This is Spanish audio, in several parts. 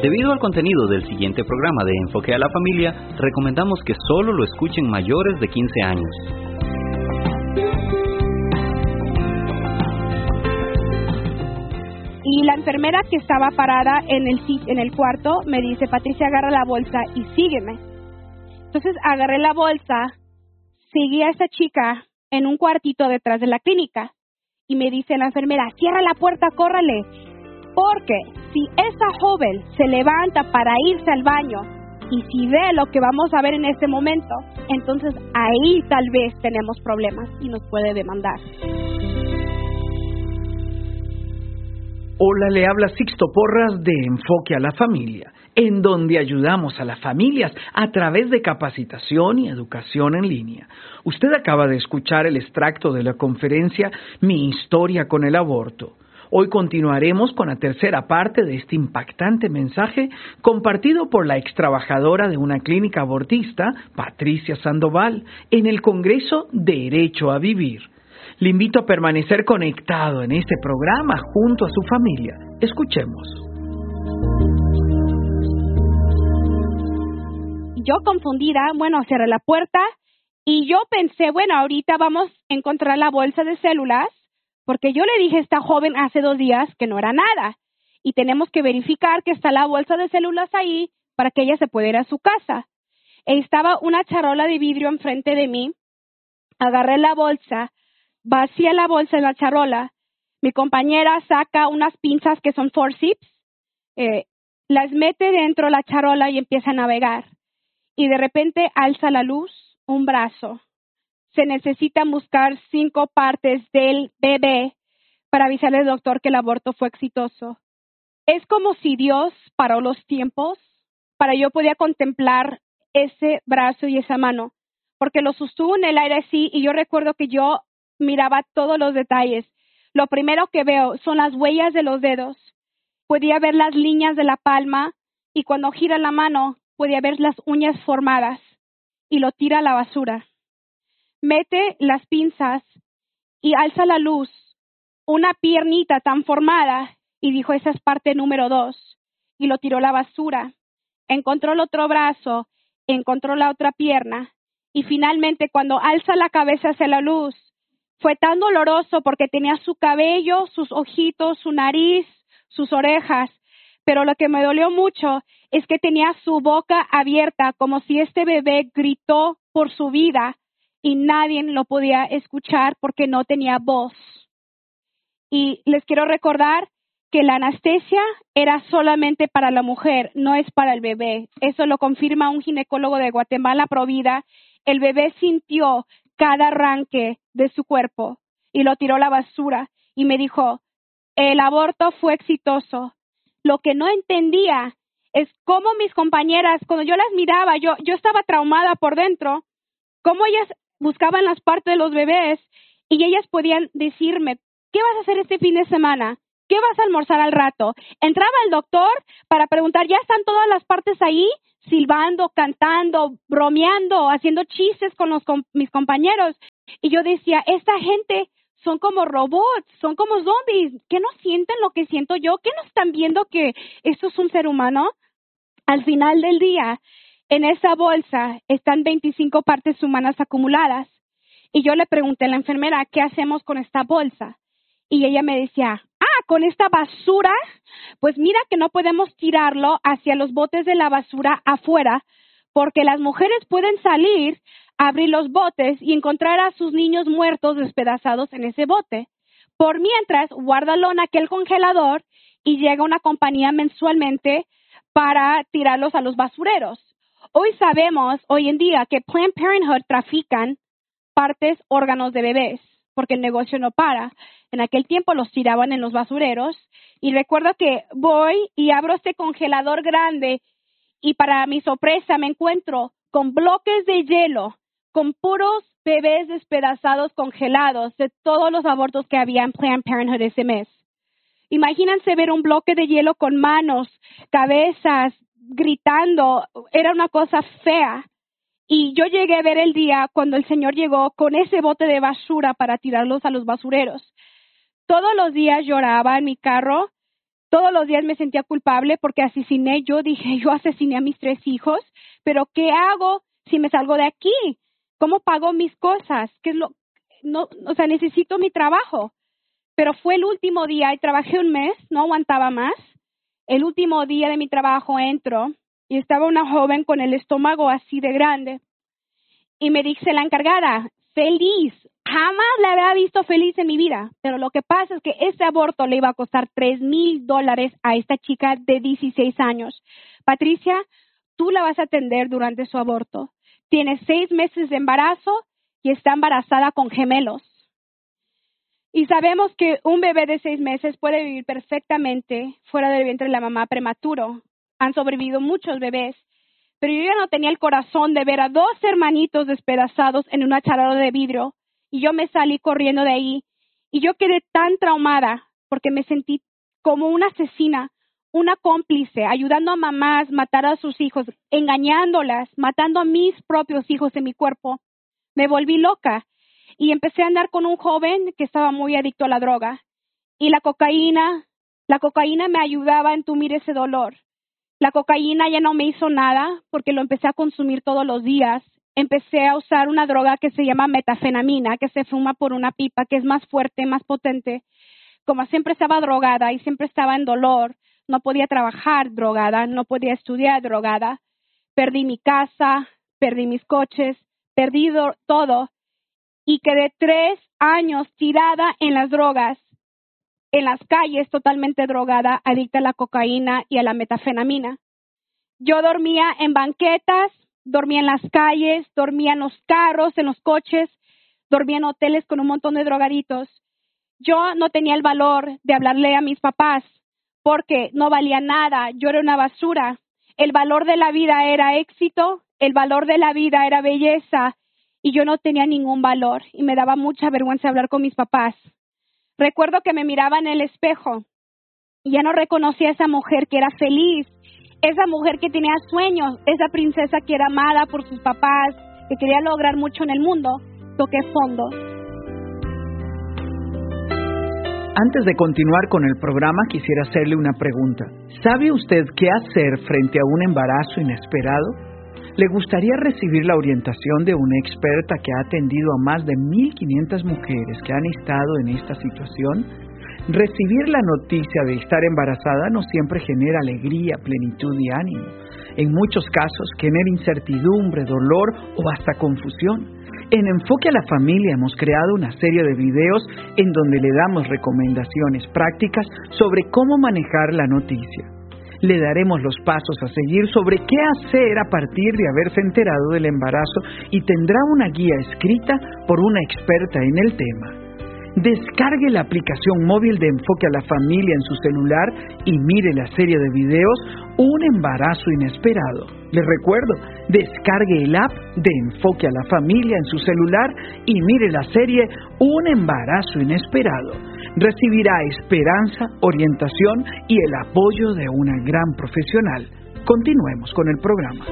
Debido al contenido del siguiente programa de Enfoque a la Familia, recomendamos que solo lo escuchen mayores de 15 años. Y la enfermera que estaba parada en el cuarto me dice, Patricia, agarra la bolsa y sígueme. Entonces agarré la bolsa, seguí a esta chica en un cuartito detrás de la clínica y me dice la enfermera, cierra la puerta, córrale. Porque si esa joven se levanta para irse al baño y si ve lo que vamos a ver en este momento, entonces ahí tal vez tenemos problemas y nos puede demandar. Hola, le habla Sixto Porras de Enfoque a la Familia, en donde ayudamos a las familias a través de capacitación y educación en línea. Usted acaba de escuchar el extracto de la conferencia Mi historia con el aborto. Hoy continuaremos con la tercera parte de este impactante mensaje compartido por la extrabajadora de una clínica abortista, Patricia Sandoval, en el Congreso Derecho a Vivir. Le invito a permanecer conectado en este programa junto a su familia. Escuchemos. Yo confundida, cerré la puerta y yo pensé, ahorita vamos a encontrar la bolsa de células, porque yo le dije a esta joven hace 2 días que no era nada y tenemos que verificar que está la bolsa de células ahí para que ella se pueda ir a su casa. Estaba una charola de vidrio enfrente de mí, agarré la bolsa, vacié la bolsa en la charola, mi compañera saca unas pinzas que son forceps, las mete dentro de la charola y empieza a navegar y de repente alza la luz un brazo. Se necesitan buscar 5 partes del bebé para avisarle al doctor que el aborto fue exitoso. Es como si Dios paró los tiempos para yo poder contemplar ese brazo y esa mano, porque lo sostuvo en el aire así y yo recuerdo que yo miraba todos los detalles. Lo primero que veo son las huellas de los dedos. Podía ver las líneas de la palma y cuando gira la mano podía ver las uñas formadas y lo tira a la basura. Mete las pinzas y alza la luz, una piernita tan formada, y dijo, esa es parte número 2, y lo tiró a la basura. Encontró el otro brazo, encontró la otra pierna, y finalmente cuando alza la cabeza hacia la luz, fue tan doloroso porque tenía su cabello, sus ojitos, su nariz, sus orejas, pero lo que me dolió mucho es que tenía su boca abierta como si este bebé gritó por su vida, y nadie lo podía escuchar porque no tenía voz. Y les quiero recordar que la anestesia era solamente para la mujer, no es para el bebé. Eso lo confirma un ginecólogo de Guatemala, Provida. El bebé sintió cada arranque de su cuerpo y lo tiró a la basura y me dijo, el aborto fue exitoso. Lo que no entendía es cómo mis compañeras, cuando yo las miraba, yo estaba traumada por dentro, cómo ellas buscaban las partes de los bebés y ellas podían decirme, ¿qué vas a hacer este fin de semana? ¿Qué vas a almorzar al rato? Entraba el doctor para preguntar, ¿ya están todas las partes ahí? Silbando, cantando, bromeando, haciendo chistes con mis compañeros. Y yo decía, esta gente son como robots, son como zombies. ¿Qué no sienten lo que siento yo? ¿Qué no están viendo que esto es un ser humano? Al final del día, en esa bolsa están 25 partes humanas acumuladas. Y yo le pregunté a la enfermera, ¿qué hacemos con esta bolsa? Y ella me decía, con esta basura, pues mira que no podemos tirarlo hacia los botes de la basura afuera, porque las mujeres pueden salir, abrir los botes y encontrar a sus niños muertos despedazados en ese bote. Por mientras, guárdalo en aquel congelador y llega una compañía mensualmente para tirarlos a los basureros. Hoy sabemos, hoy en día, que Planned Parenthood trafican partes, órganos de bebés, porque el negocio no para. En aquel tiempo los tiraban en los basureros y recuerdo que voy y abro este congelador grande y para mi sorpresa me encuentro con bloques de hielo, con puros bebés despedazados congelados de todos los abortos que había en Planned Parenthood ese mes. Imagínense ver un bloque de hielo con manos, cabezas, gritando, era una cosa fea. Y yo llegué a ver el día cuando el Señor llegó con ese bote de basura para tirarlos a los basureros. Todos los días lloraba en mi carro, Todos los días me sentía culpable porque yo asesiné a mis 3 hijos, pero ¿qué hago si me salgo de aquí? ¿Cómo pago mis cosas? Necesito mi trabajo. Pero fue el último día y trabajé un mes, no aguantaba más. El último día de mi trabajo entro y estaba una joven con el estómago así de grande. Y me dice la encargada, feliz. Jamás la había visto feliz en mi vida. Pero lo que pasa es que ese aborto le iba a costar $3,000 a esta chica de 16 años. Patricia, tú la vas a atender durante su aborto. Tiene 6 meses de embarazo y está embarazada con gemelos. Y sabemos que un bebé de 6 meses puede vivir perfectamente fuera del vientre de la mamá prematuro. Han sobrevivido muchos bebés. Pero yo ya no tenía el corazón de ver a 2 hermanitos despedazados en una charola de vidrio. Y yo me salí corriendo de ahí. Y yo quedé tan traumada porque me sentí como una asesina, una cómplice, ayudando a mamás a matar a sus hijos, engañándolas, matando a mis propios hijos en mi cuerpo. Me volví loca. Y empecé a andar con un joven que estaba muy adicto a la droga. Y la cocaína me ayudaba a entumir ese dolor. La cocaína ya no me hizo nada porque lo empecé a consumir todos los días. Empecé a usar una droga que se llama metafenamina, que se fuma por una pipa, que es más fuerte, más potente. Como siempre estaba drogada y siempre estaba en dolor, no podía trabajar drogada, no podía estudiar drogada. Perdí mi casa, perdí mis coches, perdí todo. Y quedé 3 años tirada en las drogas, en las calles totalmente drogada, adicta a la cocaína y a la metafenamina. Yo dormía en banquetas, dormía en las calles, dormía en los carros, en los coches, dormía en hoteles con un montón de drogaditos. Yo no tenía el valor de hablarle a mis papás porque no valía nada, yo era una basura. El valor de la vida era éxito, el valor de la vida era belleza. Y yo no tenía ningún valor y me daba mucha vergüenza hablar con mis papás. Recuerdo que me miraba en el espejo y ya no reconocía a esa mujer que era feliz, esa mujer que tenía sueños, esa princesa que era amada por sus papás, que quería lograr mucho en el mundo. Toqué fondo. Antes de continuar con el programa, quisiera hacerle una pregunta. ¿Sabe usted qué hacer frente a un embarazo inesperado? ¿Le gustaría recibir la orientación de una experta que ha atendido a más de 1,500 mujeres que han estado en esta situación? Recibir la noticia de estar embarazada no siempre genera alegría, plenitud y ánimo. En muchos casos genera incertidumbre, dolor o hasta confusión. En Enfoque a la Familia hemos creado una serie de videos en donde le damos recomendaciones prácticas sobre cómo manejar la noticia. Le daremos los pasos a seguir sobre qué hacer a partir de haberse enterado del embarazo y tendrá una guía escrita por una experta en el tema. Descargue la aplicación móvil de Enfoque a la Familia en su celular y mire la serie de videos Un embarazo inesperado. Le recuerdo, descargue el app de Enfoque a la Familia en su celular y mire la serie Un embarazo inesperado. Recibirá esperanza, orientación y el apoyo de una gran profesional. Continuemos con el programa.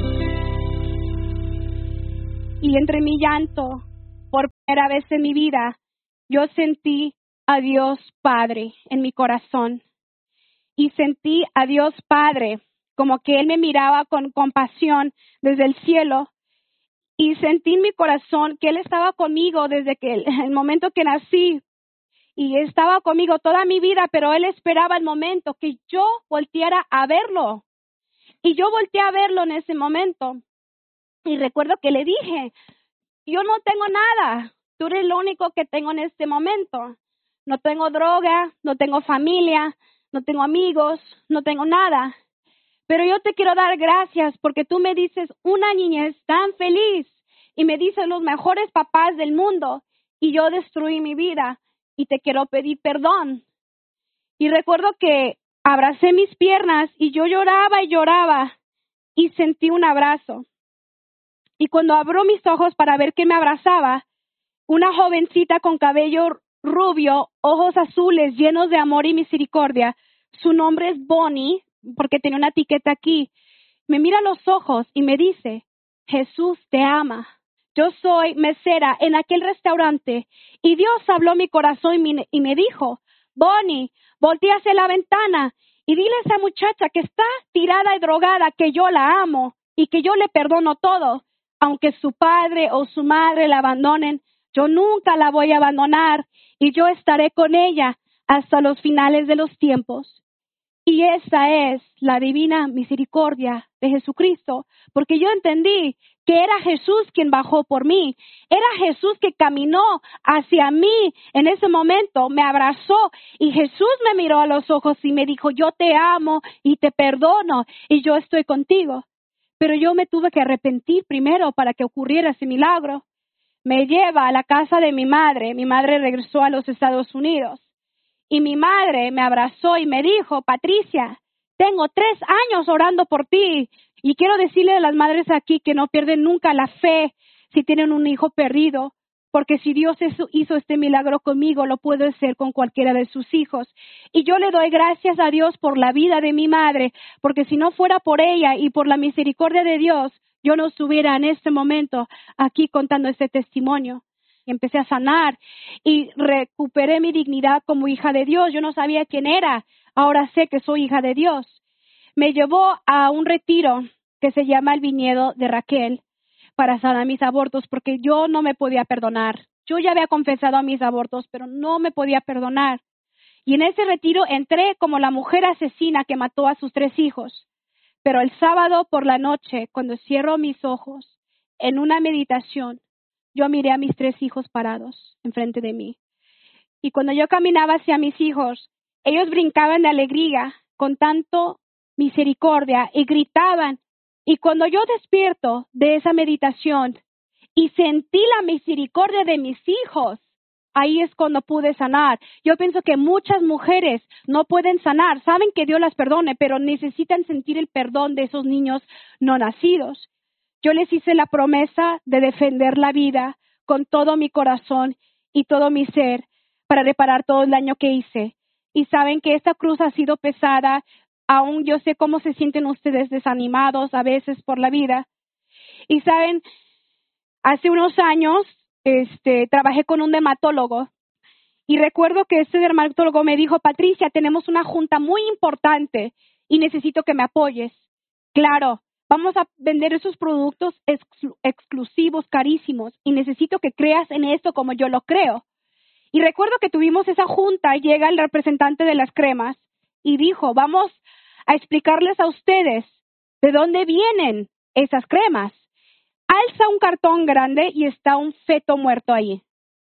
Y entre mi llanto, por primera vez en mi vida, yo sentí a Dios Padre en mi corazón. Y sentí a Dios Padre como que Él me miraba con compasión desde el cielo. Y sentí en mi corazón que Él estaba conmigo desde el momento que nací. Y estaba conmigo toda mi vida, pero Él esperaba el momento que yo volteara a verlo. Y yo volteé a verlo en ese momento. Y recuerdo que le dije, yo no tengo nada, tú eres lo único que tengo en este momento. No tengo droga, no tengo familia, no tengo amigos, no tengo nada. Pero yo te quiero dar gracias porque tú me dices una niñez tan feliz y me dices los mejores papás del mundo y yo destruí mi vida. Y te quiero pedir perdón. Y recuerdo que abracé mis piernas y yo lloraba y lloraba y sentí un abrazo. Y cuando abro mis ojos para ver qué me abrazaba, una jovencita con cabello rubio, ojos azules, llenos de amor y misericordia. Su nombre es Bonnie, porque tenía una etiqueta aquí. Me mira a los ojos y me dice, Jesús te ama. Yo soy mesera en aquel restaurante y Dios habló a mi corazón y me dijo, Bonnie, voltea hacia la ventana y dile a esa muchacha que está tirada y drogada que yo la amo y que yo le perdono todo. Aunque su padre o su madre la abandonen, yo nunca la voy a abandonar y yo estaré con ella hasta los finales de los tiempos. Y esa es la divina misericordia de Jesucristo, porque yo entendí que era Jesús quien bajó por mí, era Jesús que caminó hacia mí en ese momento, me abrazó y Jesús me miró a los ojos y me dijo, yo te amo y te perdono y yo estoy contigo. Pero yo me tuve que arrepentir primero para que ocurriera ese milagro. Me lleva a la casa de mi madre regresó a los Estados Unidos. Y mi madre me abrazó y me dijo, Patricia, tengo 3 años orando por ti. Y quiero decirle a las madres aquí que no pierden nunca la fe si tienen un hijo perdido. Porque si Dios hizo este milagro conmigo, lo puede hacer con cualquiera de sus hijos. Y yo le doy gracias a Dios por la vida de mi madre. Porque si no fuera por ella y por la misericordia de Dios, yo no estuviera en este momento aquí contando este testimonio. Empecé a sanar y recuperé mi dignidad como hija de Dios. Yo no sabía quién era, ahora sé que soy hija de Dios. Me llevó a un retiro que se llama el Viñedo de Raquel para sanar mis abortos porque yo no me podía perdonar. Yo ya había confesado a mis abortos, pero no me podía perdonar. Y en ese retiro entré como la mujer asesina que mató a sus 3 hijos. Pero el sábado por la noche, cuando cierro mis ojos, en una meditación, yo miré a mis 3 hijos parados enfrente de mí. Y cuando yo caminaba hacia mis hijos, ellos brincaban de alegría con tanto misericordia y gritaban. Y cuando yo despierto de esa meditación y sentí la misericordia de mis hijos, ahí es cuando pude sanar. Yo pienso que muchas mujeres no pueden sanar, saben que Dios las perdone, pero necesitan sentir el perdón de esos niños no nacidos. Yo les hice la promesa de defender la vida con todo mi corazón y todo mi ser para reparar todo el daño que hice. Y saben que esta cruz ha sido pesada, aún yo sé cómo se sienten ustedes desanimados a veces por la vida. Y saben, hace unos años trabajé con un dermatólogo y recuerdo que ese dermatólogo me dijo, Patricia, tenemos una junta muy importante y necesito que me apoyes. Claro. Vamos a vender esos productos exclusivos, carísimos, y necesito que creas en esto como yo lo creo. Y recuerdo que tuvimos esa junta, llega el representante de las cremas y dijo, vamos a explicarles a ustedes de dónde vienen esas cremas. Alza un cartón grande y está un feto muerto ahí.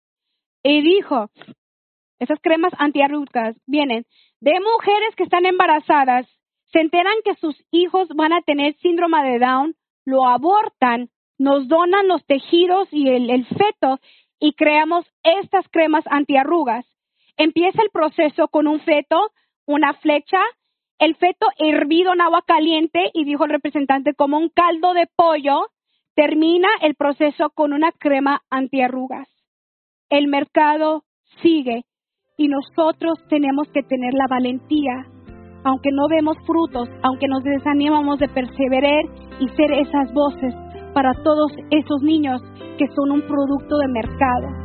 Y dijo, esas cremas antiarrugas vienen de mujeres que están embarazadas, se enteran que sus hijos van a tener síndrome de Down, lo abortan, nos donan los tejidos y el feto y creamos estas cremas antiarrugas. Empieza el proceso con un feto, una flecha, el feto hervido en agua caliente y dijo el representante como un caldo de pollo, termina el proceso con una crema antiarrugas. El mercado sigue y nosotros tenemos que tener la valentía. Aunque no vemos frutos, aunque nos desanimamos de perseverar y ser esas voces para todos esos niños que son un producto de mercado.